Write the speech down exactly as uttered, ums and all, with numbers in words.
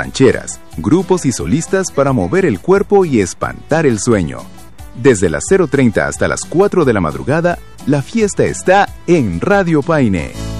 rancheras, grupos y solistas para mover el cuerpo y espantar el sueño. Desde las cero treinta hasta las cuatro de la madrugada, la fiesta está en Radio Paine.